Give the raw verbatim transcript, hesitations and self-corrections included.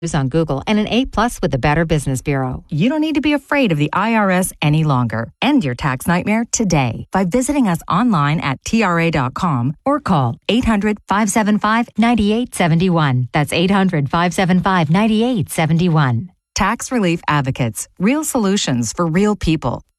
on Google and an A plus with the Better Business Bureau. You don't need to be afraid of the I R S any longer. End your tax nightmare today by visiting us online at T R A dot com or call eight hundred, five seven five, nine eight seven one. That's eight hundred, five seven five, nine eight seven one. Tax Relief Advocates. Real solutions for real people.